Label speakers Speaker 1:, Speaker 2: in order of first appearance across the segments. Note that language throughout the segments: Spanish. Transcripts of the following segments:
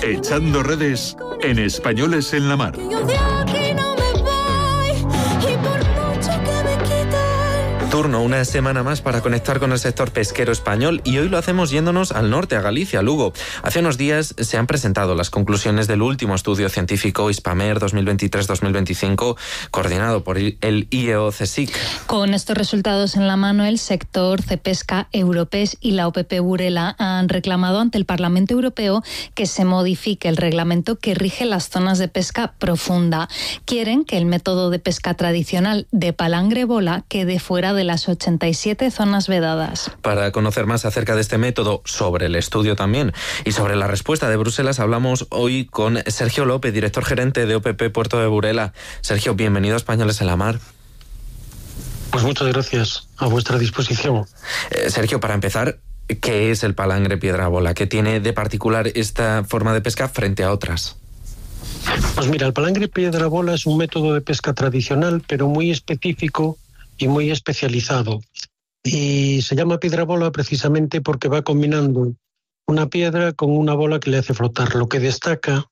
Speaker 1: Echando redes en Españoles en la Mar.
Speaker 2: Turno una semana más para conectar con el sector pesquero español y hoy lo hacemos yéndonos al norte, a Galicia, Lugo. Hace unos días se han presentado las conclusiones del último estudio científico Hispamer 2023-2025 coordinado por el IEO-CSIC.
Speaker 3: Con estos resultados en la mano, el sector Cepesca, Europes y la OPP Burela han reclamado ante el Parlamento Europeo que se modifique el reglamento que rige las zonas de pesca profunda. Quieren que el método de pesca tradicional de palangre-bola quede fuera de las 87 zonas vedadas.
Speaker 2: Para conocer más acerca de este método, sobre el estudio también y sobre la respuesta de Bruselas, hablamos hoy con Sergio López, director gerente de OPP Puerto de Burela. Sergio, bienvenido a Españoles en la Mar.
Speaker 4: Pues muchas gracias, a vuestra disposición.
Speaker 2: Sergio, para empezar, ¿qué es el palangre piedra bola? ¿Qué tiene de particular esta forma de pesca frente a otras?
Speaker 4: Pues mira, el palangre piedra bola es un método de pesca tradicional, pero muy específico y muy especializado. Y se llama piedra bola precisamente porque va combinando una piedra con una bola que le hace flotar. Lo que destaca,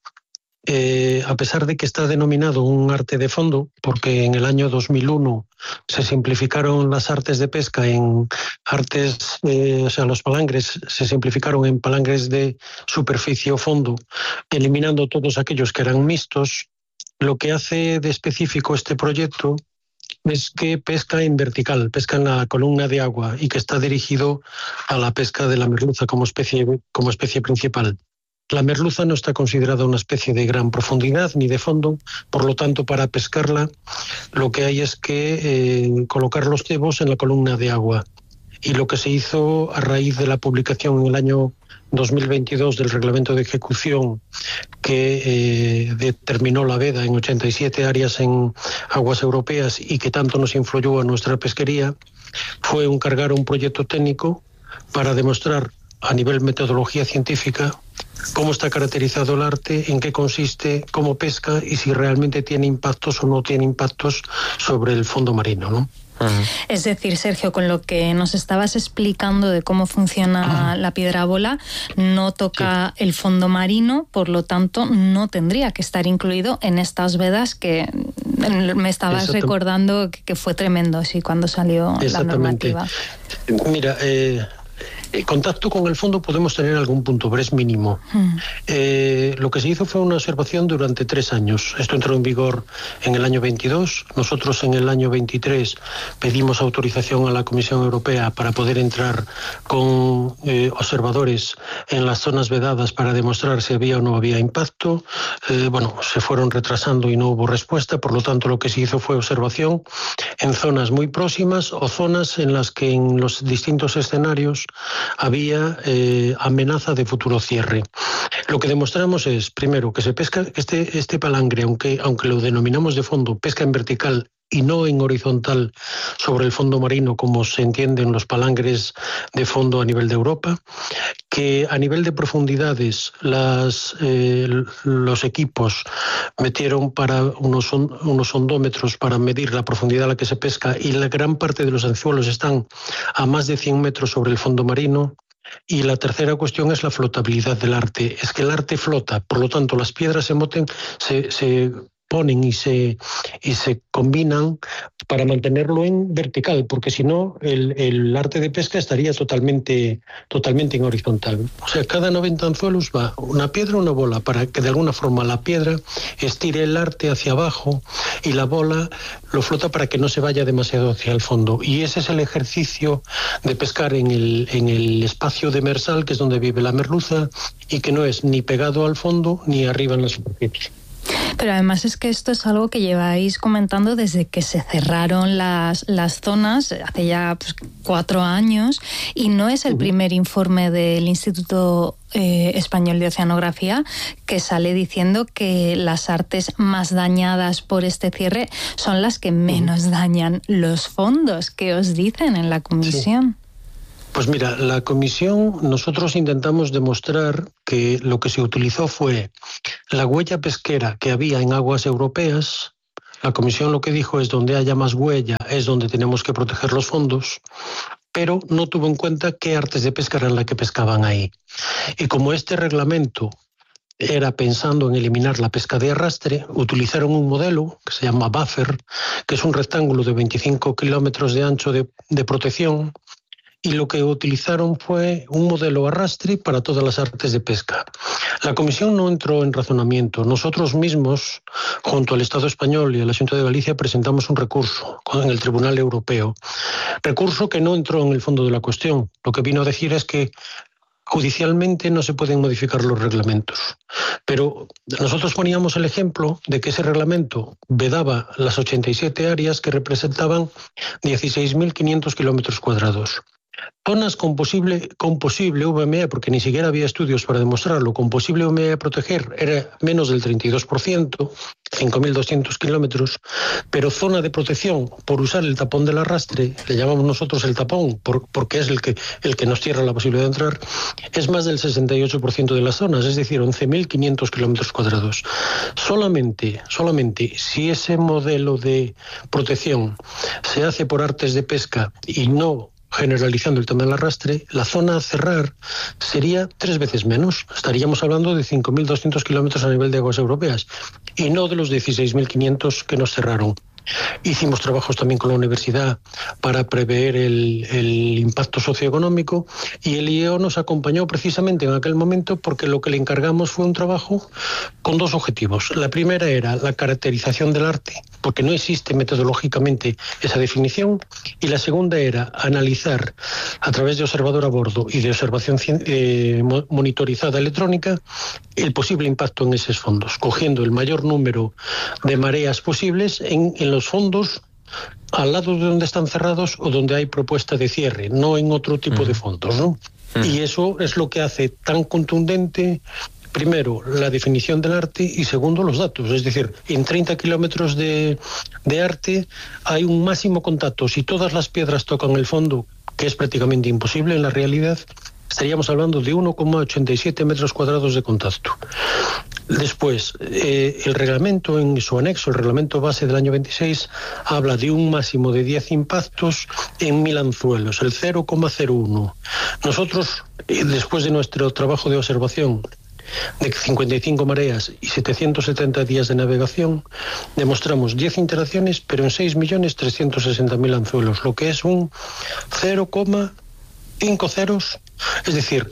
Speaker 4: a pesar de que está denominado un arte de fondo, porque en el año 2001 se simplificaron las artes de pesca en artes, los palangres se simplificaron en palangres de superficie o fondo, eliminando todos aquellos que eran mixtos. Lo que hace de específico este proyecto es que pesca en vertical, pesca en la columna de agua y que está dirigido a la pesca de la merluza como especie principal. La merluza no está considerada una especie de gran profundidad ni de fondo, por lo tanto, para pescarla lo que hay es que colocar los cebos en la columna de agua. Y lo que se hizo a raíz de la publicación en el año 2022 del reglamento de ejecución que determinó la veda en 87 áreas en aguas europeas y que tanto nos influyó a nuestra pesquería, fue encargar un proyecto técnico para demostrar a nivel metodología científica cómo está caracterizado el arte, en qué consiste, cómo pesca y si realmente tiene impactos o no tiene impactos sobre el fondo marino, ¿no?
Speaker 3: Es decir, Sergio, con lo que nos estabas explicando de cómo funciona la piedra bola, no toca el fondo marino, por lo tanto no tendría que estar incluido en estas vedas que me estabas recordando que fue tremendo, sí, cuando salió la normativa.
Speaker 4: Mira, contacto con el fondo podemos tener algún punto, pero es mínimo. Lo que se hizo fue una observación durante 3 años. Esto entró en vigor en el año 22. Nosotros en el año 23 pedimos autorización a la Comisión Europea para poder entrar con observadores en las zonas vedadas para demostrar si había o no había impacto. Se fueron retrasando y no hubo respuesta. Por lo tanto, lo que se hizo fue observación en zonas muy próximas o zonas en las que en los distintos escenarios había amenaza de futuro cierre. Lo que demostramos es, primero, que se pesca este palangre, aunque lo denominamos de fondo, pesca en vertical y no en horizontal sobre el fondo marino, como se entiende en los palangres de fondo a nivel de Europa, que a nivel de profundidades los equipos metieron para unos sondómetros para medir la profundidad a la que se pesca y la gran parte de los anzuelos están a más de 100 metros sobre el fondo marino. Y la tercera cuestión es la flotabilidad del arte. Es que el arte flota, por lo tanto las piedras se ponen y se combinan para mantenerlo en vertical, porque si no el arte de pesca estaría totalmente en horizontal. O sea, cada 90 anzuelos va una piedra o una bola para que de alguna forma la piedra estire el arte hacia abajo y la bola lo flota para que no se vaya demasiado hacia el fondo. Y ese es el ejercicio de pescar en el espacio demersal, que es donde vive la merluza, y que no es ni pegado al fondo ni arriba en la superficie.
Speaker 3: Pero además es que esto es algo que lleváis comentando desde que se cerraron las zonas, hace ya 4 años, y no es el primer informe del Instituto Español de Oceanografía que sale diciendo que las artes más dañadas por este cierre son las que menos dañan los fondos. ¿Qué os dicen en la comisión?
Speaker 4: Sí. Pues mira, la comisión, nosotros intentamos demostrar que lo que se utilizó fue la huella pesquera que había en aguas europeas. La comisión lo que dijo es donde haya más huella es donde tenemos que proteger los fondos, pero no tuvo en cuenta qué artes de pesca eran las que pescaban ahí. Y como este reglamento era pensando en eliminar la pesca de arrastre. Utilizaron un modelo que se llama buffer, que es un rectángulo de 25 kilómetros de ancho de protección, y lo que utilizaron fue un modelo arrastre para todas las artes de pesca. La Comisión no entró en razonamiento. Nosotros mismos, junto al Estado español y a la Xunta de Galicia, presentamos un recurso en el Tribunal Europeo. Recurso que no entró en el fondo de la cuestión. Lo que vino a decir es que judicialmente no se pueden modificar los reglamentos. Pero nosotros poníamos el ejemplo de que ese reglamento vedaba las 87 áreas que representaban 16.500 kilómetros cuadrados. Zonas con posible VME, porque ni siquiera había estudios para demostrarlo, con posible VME a proteger era menos del 32%, 5.200 kilómetros, pero zona de protección por usar el tapón del arrastre, le llamamos nosotros el tapón, porque es el que nos cierra la posibilidad de entrar, es más del 68% de las zonas, es decir, 11.500 kilómetros cuadrados. Solamente si ese modelo de protección se hace por artes de pesca y no generalizando el tema del arrastre, la zona a cerrar sería 3 veces menos. Estaríamos hablando de 5.200 kilómetros a nivel de aguas europeas y no de los 16.500 que nos cerraron. Hicimos trabajos también con la universidad para prever el impacto socioeconómico y el IEO nos acompañó precisamente en aquel momento porque lo que le encargamos fue un trabajo con 2 objetivos. La primera era la caracterización del arte, porque no existe metodológicamente esa definición, y la segunda era analizar a través de observador a bordo y de observación monitorizada electrónica el posible impacto en esos fondos, cogiendo el mayor número de mareas posibles en los fondos al lado de donde están cerrados o donde hay propuesta de cierre, no en otro tipo de fondos, ¿no? Y eso es lo que hace tan contundente, primero, la definición del arte y segundo, los datos. Es decir, en 30 kilómetros de arte hay un máximo contacto. Si todas las piedras tocan el fondo, que es prácticamente imposible en la realidad, estaríamos hablando de 1,87 metros cuadrados de contacto. Después, el reglamento en su anexo, el reglamento base del año 26, habla de un máximo de 10 impactos en 1.000 anzuelos, el 0,01. Nosotros, después de nuestro trabajo de observación de 55 mareas y 770 días de navegación, demostramos 10 interacciones, pero en 6.360.000 anzuelos, lo que es un 0,5 ceros, es decir,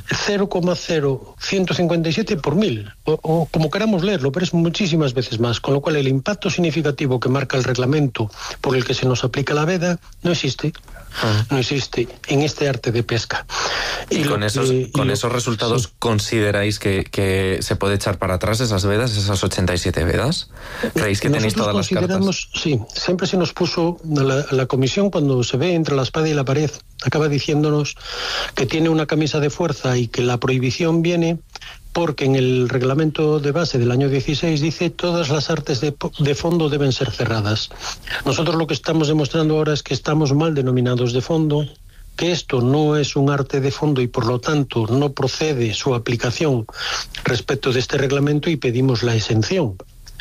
Speaker 4: 0,0157 por 1.000, o como queramos leerlo, pero es muchísimas veces más, con lo cual el impacto significativo que marca el reglamento por el que se nos aplica la veda no existe. No existe en este arte de pesca.
Speaker 2: Y con esos resultados, sí, ¿consideráis que se puede echar para atrás esas vedas, esas 87 vedas? ¿Creéis que tenéis todas las cartas?
Speaker 4: Sí, siempre se nos puso la comisión, cuando se ve entre la espada y la pared, acaba diciéndonos que tiene una camisa de fuerza y que la prohibición viene porque en el reglamento de base del año 16 dice todas las artes de fondo deben ser cerradas. Nosotros lo que estamos demostrando ahora es que estamos mal denominados de fondo, que esto no es un arte de fondo y por lo tanto no procede su aplicación respecto de este reglamento y pedimos la exención.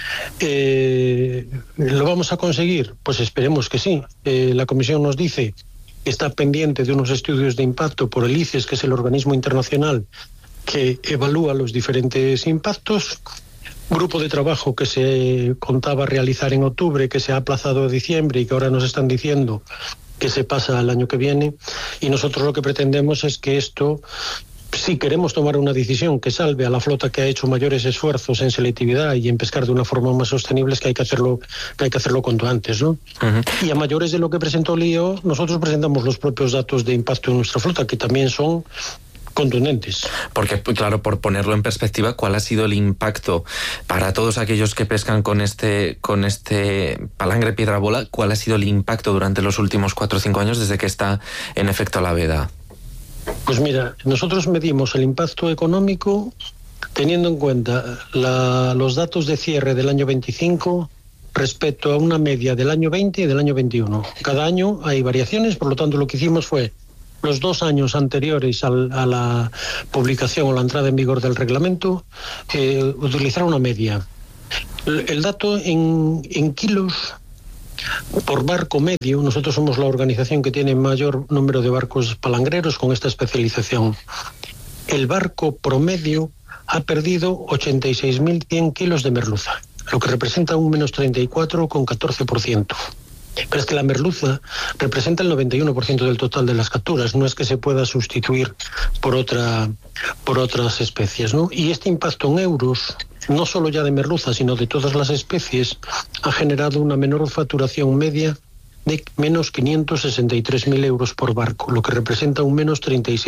Speaker 4: ¿Lo vamos a conseguir? Pues esperemos que sí. La Comisión nos dice que está pendiente de unos estudios de impacto por el ICES, que es el organismo internacional que evalúa los diferentes impactos. Grupo de trabajo que se contaba realizar en octubre, que se ha aplazado a diciembre y que ahora nos están diciendo que se pasa al año que viene. Y nosotros lo que pretendemos es que esto, si queremos tomar una decisión que salve a la flota que ha hecho mayores esfuerzos en selectividad y en pescar de una forma más sostenible, es que hay que hacerlo cuanto antes, ¿no? Y a mayores de lo que presentó el IEO, nosotros presentamos los propios datos de impacto en nuestra flota, que también son contundentes. Porque,
Speaker 2: claro, por ponerlo en perspectiva, ¿cuál ha sido el impacto para todos aquellos que pescan con este palangre piedra bola? ¿Cuál ha sido el impacto durante los últimos 4 o 5 años desde que está en efecto la veda?
Speaker 4: Pues mira, nosotros medimos el impacto económico teniendo en cuenta los datos de cierre del año 25 respecto a una media del año 20 y del año 21. Cada año hay variaciones, por lo tanto lo que hicimos fue los 2 años anteriores a la publicación o la entrada en vigor del reglamento, utilizar una media. El dato en kilos por barco medio, nosotros somos la organización que tiene mayor número de barcos palangreros con esta especialización. El barco promedio ha perdido 86.100 kilos de merluza, lo que representa un menos 34,14%. Pero es que la merluza representa el 91% del total de las capturas, no es que se pueda sustituir por otras especies, ¿no? Y este impacto en euros, no solo ya de merluza, sino de todas las especies, ha generado una menor facturación media de menos 563.000 euros por barco, lo que representa un menos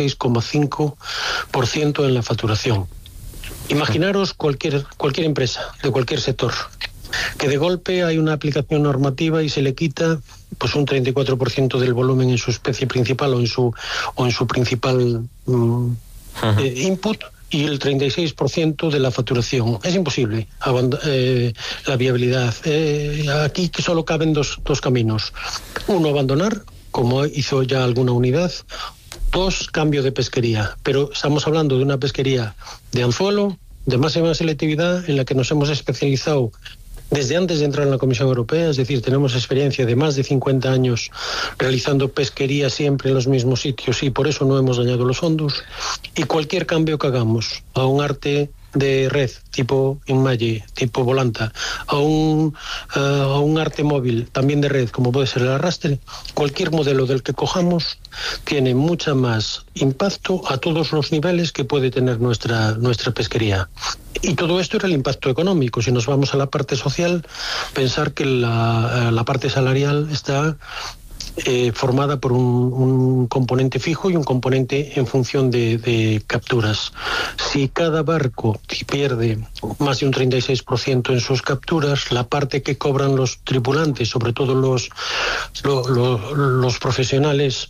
Speaker 4: 36,5% en la facturación. Imaginaros cualquier empresa de cualquier sector, que de golpe hay una aplicación normativa y se le quita pues un 34% del volumen en su especie principal o en su principal input, y el 36% de la facturación. Es imposible la viabilidad. Aquí que solo caben dos caminos. Uno, abandonar, como hizo ya alguna unidad. Dos, cambio de pesquería. Pero estamos hablando de una pesquería de anzuelo, de máxima selectividad, en la que nos hemos especializado desde antes de entrar en la Comisión Europea, es decir, tenemos experiencia de más de 50 años realizando pesquería siempre en los mismos sitios y por eso no hemos dañado los fondos. Y cualquier cambio que hagamos a un arte de red tipo enmalle, tipo volanta, a un arte móvil también de red como puede ser el arrastre, cualquier modelo del que cojamos tiene mucha más impacto a todos los niveles que puede tener nuestra pesquería. Y todo esto era el impacto económico. Si nos vamos a la parte social, pensar que la parte salarial está formada por un componente fijo y un componente en función de capturas. Si cada barco pierde más de un 36% en sus capturas, la parte que cobran los tripulantes, sobre todo los profesionales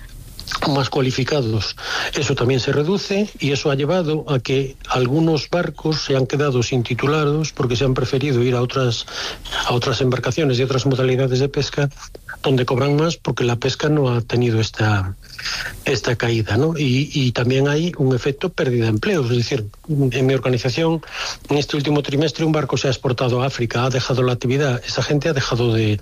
Speaker 4: más cualificados, eso también se reduce, y eso ha llevado a que algunos barcos se han quedado sin titulados porque se han preferido ir a otras embarcaciones y otras modalidades de pesca donde cobran más porque la pesca no ha tenido esta caída, ¿no? Y también hay un efecto pérdida de empleos. Es decir, en mi organización, en este último trimestre, un barco se ha exportado a África, ha dejado la actividad, esa gente ha dejado de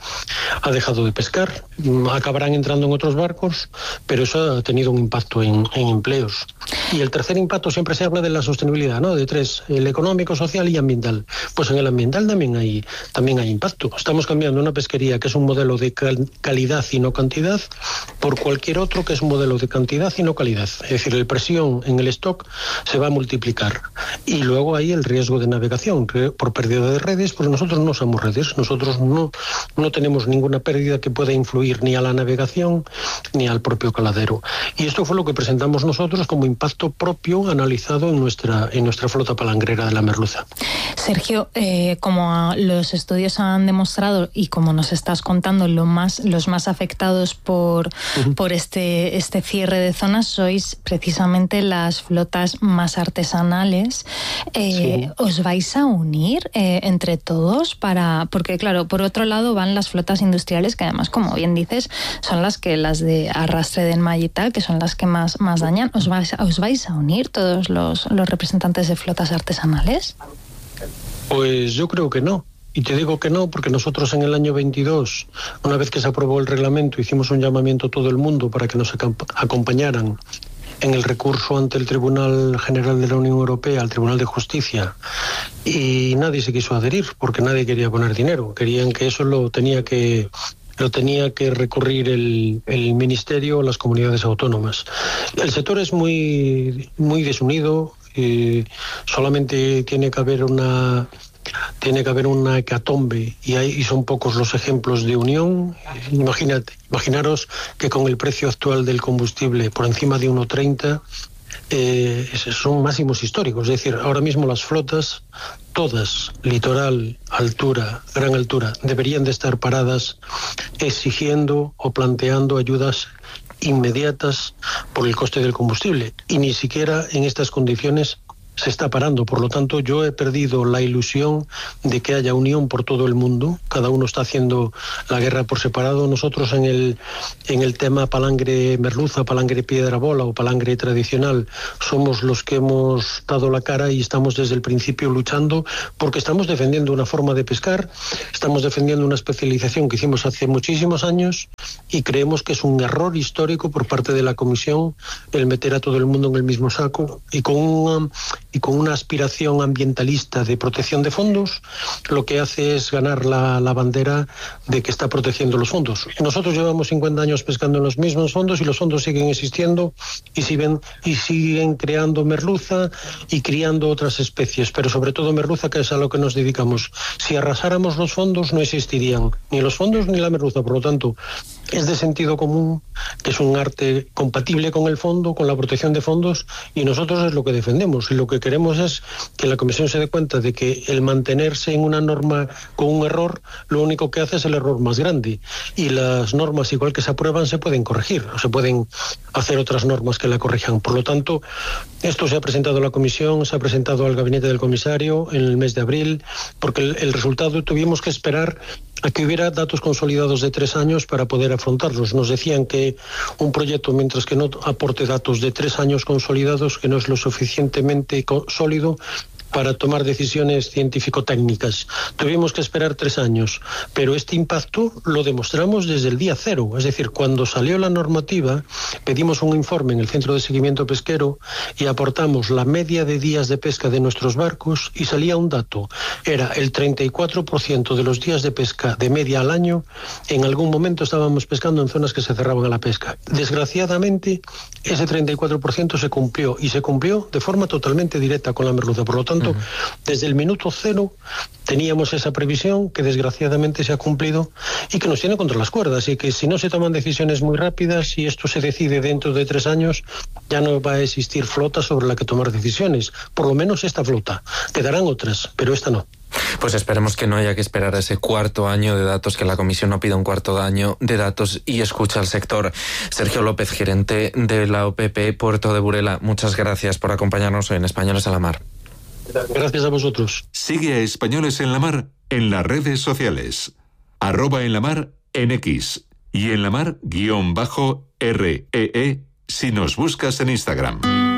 Speaker 4: pescar, acabarán entrando en otros barcos, pero eso ha tenido un impacto en empleos. Y el tercer impacto, siempre se habla de la sostenibilidad, ¿no? De tres: el económico, social y ambiental. Pues en el ambiental también hay impacto. Estamos cambiando una pesquería que es un modelo de calidad y no cantidad por cualquier otro que es un modelo de cantidad y no calidad. Es decir, la presión en el stock se va a multiplicar. Y luego hay el riesgo de navegación por pérdida de redes, porque nosotros no somos redes, nosotros no tenemos ninguna pérdida que pueda influir ni a la navegación ni al propio caladero. Y esto fue lo que presentamos nosotros como impacto propio analizado en nuestra flota palangrera de la merluza.
Speaker 3: Sergio, como los estudios han demostrado y como nos estás contando, los más afectados por este cierre de zonas sois precisamente las flotas más artesanales. Sí. ¿Os vais a unir entre todos porque claro, por otro lado van las flotas industriales, que además, como bien dices, son las de arrastre de enmalle y tal, que son las que más dañan? ¿Os vais a unir todos los representantes de flotas artesanales?
Speaker 4: Pues yo creo que no. Y te digo que no, porque nosotros en el año 22, una vez que se aprobó el reglamento, hicimos un llamamiento a todo el mundo para que nos acompañaran en el recurso ante el Tribunal General de la Unión Europea, al Tribunal de Justicia, y nadie se quiso adherir porque nadie quería poner dinero. Querían que eso lo tenía que recurrir el Ministerio o las comunidades autónomas. El sector es muy, muy desunido, solamente tiene que haber una hecatombe y son pocos los ejemplos de unión. Imaginaros que con el precio actual del combustible por encima de 1,30 son máximos históricos. Es decir, ahora mismo las flotas, todas, litoral, altura, gran altura, deberían de estar paradas exigiendo o planteando ayudas inmediatas por el coste del combustible, y ni siquiera en estas condiciones se está parando. Por lo tanto, yo he perdido la ilusión de que haya unión por todo el mundo. Cada uno está haciendo la guerra por separado. Nosotros en el tema palangre merluza, palangre piedra bola o palangre tradicional, somos los que hemos dado la cara y estamos desde el principio luchando, porque estamos defendiendo una forma de pescar, estamos defendiendo una especialización que hicimos hace muchísimos años, y creemos que es un error histórico por parte de la Comisión el meter a todo el mundo en el mismo saco y con un y con una aspiración ambientalista de protección de fondos, lo que hace es ganar la bandera de que está protegiendo los fondos. Nosotros llevamos 50 años pescando en los mismos fondos y los fondos siguen existiendo y siguen creando merluza y criando otras especies, pero sobre todo merluza, que es a lo que nos dedicamos. Si arrasáramos los fondos no existirían ni los fondos ni la merluza, por lo tanto es de sentido común que es un arte compatible con el fondo, con la protección de fondos, y nosotros es lo que defendemos, y lo que queremos es que la Comisión se dé cuenta de que el mantenerse en una norma con un error, lo único que hace es el error más grande, y las normas, igual que se aprueban, se pueden corregir, o se pueden hacer otras normas que la corrijan. Por lo tanto, esto se ha presentado a la Comisión, se ha presentado al gabinete del comisario en el mes de abril, porque el resultado tuvimos que esperar a que hubiera datos consolidados de 3 años para poder afrontarlos. Nos decían que un proyecto, mientras que no aporte datos de 3 años consolidados, que no es lo suficientemente sólido para tomar decisiones científico-técnicas. Tuvimos que esperar 3 años, pero este impacto lo demostramos desde el día 0. Es decir, cuando salió la normativa, pedimos un informe en el Centro de Seguimiento Pesquero y aportamos la media de días de pesca de nuestros barcos y salía un dato. Era el 34% de los días de pesca de media al año. En algún momento estábamos pescando en zonas que se cerraban a la pesca. Desgraciadamente, ese 34% se cumplió, y se cumplió de forma totalmente directa con la merluza. Por lo tanto, desde el minuto 0 teníamos esa previsión que desgraciadamente se ha cumplido y que nos tiene contra las cuerdas, y que si no se toman decisiones muy rápidas y esto se decide dentro de 3 años, ya no va a existir flota sobre la que tomar decisiones. Por lo menos esta flota. Quedarán otras, pero esta no.
Speaker 2: Pues esperemos que no haya que esperar a ese 4.º año de datos, que la Comisión no pida un 4.º año de datos y escucha al sector. Sergio López, gerente de la OPP Puerto de Burela, muchas gracias por acompañarnos hoy en Españoles en la Mar.
Speaker 4: Gracias a vosotros.
Speaker 1: Sigue a Españoles en la Mar en las redes sociales. @enlamar en X y enlamar_REE si nos buscas en Instagram.